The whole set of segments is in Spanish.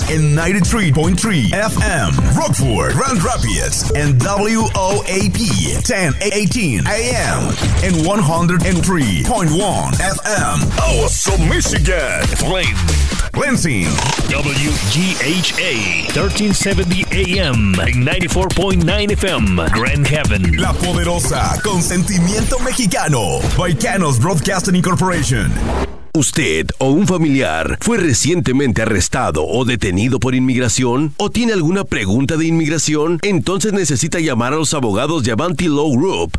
en 93.3 FM, Rockford, Grand Rapids, and WOAP 1018 AM and 103.1 FM, Awesome Michigan, Lansing, WGHA 1370 AM and 94.9 FM, Grand Haven, La Poderosa, con sentimiento mexicano, Baicanos Broadcasting Incorporation. ¿Usted o un familiar fue recientemente arrestado o detenido por inmigración? ¿O tiene alguna pregunta de inmigración? Entonces necesita llamar a los abogados de Avanti Law Group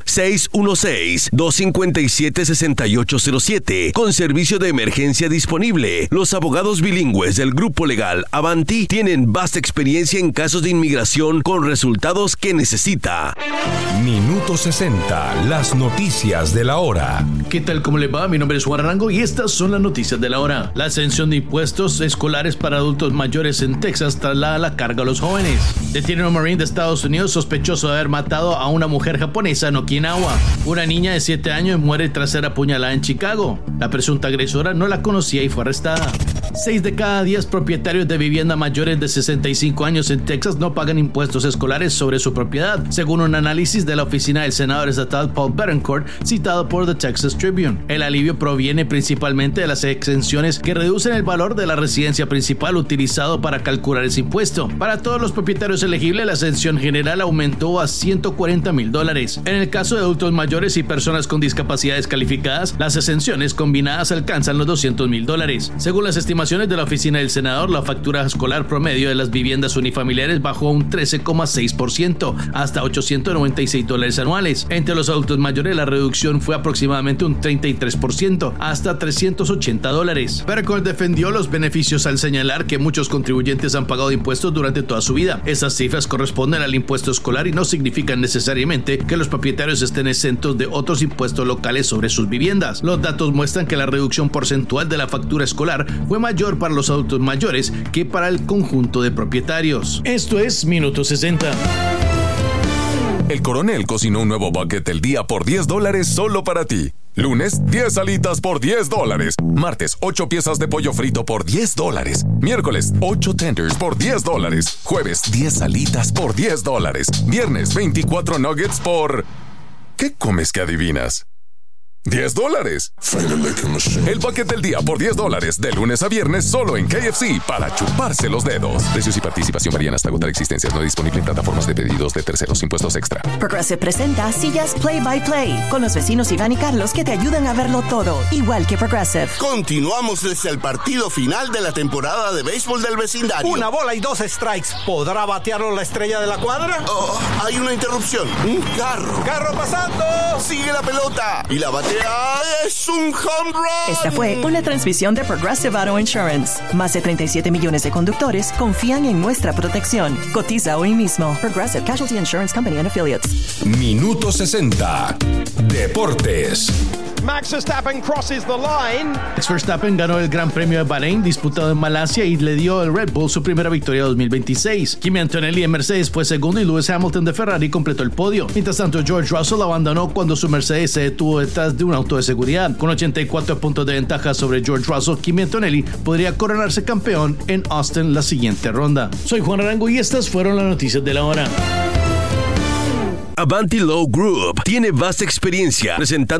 616-257-6807 con servicio de emergencia disponible. Los abogados bilingües del grupo legal Avanti tienen vasta experiencia en casos de inmigración con resultados que necesita. Minuto 60, las noticias de la hora. ¿Qué tal? ¿Cómo le va? Mi nombre es Juan Arango y estas son las noticias de la hora. La ascensión de impuestos escolares para adultos mayores en Texas traslada la carga a los jóvenes. Detienen a un marine de Estados Unidos sospechoso de haber matado a una mujer japonesa en Okinawa. Una niña de 7 años muere tras ser apuñalada en Chicago. La presunta agresora no la conocía y fue arrestada. 6 de cada 10 propietarios de vivienda mayores de 65 años en Texas no pagan impuestos escolares sobre su propiedad, según un análisis de la oficina del senador estatal Paul Bettencourt, citado por The Texas Tribune. El alivio proviene principalmente de las exenciones que reducen el valor de la residencia principal utilizado para calcular ese impuesto. Para todos los propietarios elegibles, la exención general aumentó a $140,000. En el caso de adultos mayores y personas con discapacidades calificadas, las exenciones combinadas alcanzan los $200,000. Según las estimaciones de la oficina del senador, la factura escolar promedio de las viviendas unifamiliares bajó un 13,6% hasta $896 anuales. Entre los adultos mayores, la reducción fue aproximadamente un 33% hasta $380. Bettencourt defendió los beneficios al señalar que muchos contribuyentes han pagado impuestos durante toda su vida. Esas cifras corresponden al impuesto escolar y no significan necesariamente que los propietarios estén exentos de otros impuestos locales sobre sus viviendas. Los datos muestran que la reducción porcentual de la factura escolar fue mayor para los adultos mayores que para el conjunto de propietarios. Esto es Minuto 60. El Coronel cocinó un nuevo bucket del día por $10 solo para ti. Lunes, 10 alitas por $10. Martes, 8 piezas de pollo frito por $10. Miércoles, 8 tenders por $10. Jueves, 10 alitas por $10. Viernes, 24 nuggets por... ¿Qué comes que adivinas? $10. El bucket del día por $10 de lunes a viernes solo en KFC para chuparse los dedos. Precios y participación varían hasta agotar existencias. No disponible en plataformas de pedidos de terceros. Impuestos extra. Progressive presenta Sillas Play by Play con los vecinos Iván y Carlos que te ayudan a verlo todo, igual que Progressive. Continuamos desde el partido final de la temporada de béisbol del vecindario. Una bola y 2 strikes. ¿Podrá batearlo la estrella de la cuadra? Oh, hay una interrupción. Un carro. ¡Carro pasando! Sigue la pelota y la batea es un home run. Esta fue una transmisión de Progressive Auto Insurance. Más de 37 millones de conductores confían en nuestra protección. Cotiza hoy mismo. Progressive Casualty Insurance Company and Affiliates. Minuto 60. Deportes. Max Verstappen crosses the line. Max Verstappen ganó el Gran Premio de Bahrein disputado en Malasia y le dio al Red Bull su primera victoria de 2026. Kimi Antonelli en Mercedes fue segundo y Lewis Hamilton de Ferrari completó el podio. Mientras tanto, George Russell abandonó cuando su Mercedes se detuvo detrás de un auto de seguridad. Con 84 puntos de ventaja sobre George Russell, Kimi Antonelli podría coronarse campeón en Austin la siguiente ronda. Soy Juan Arango y estas fueron las noticias de la hora. Avanti Law Group tiene vasta experiencia presentando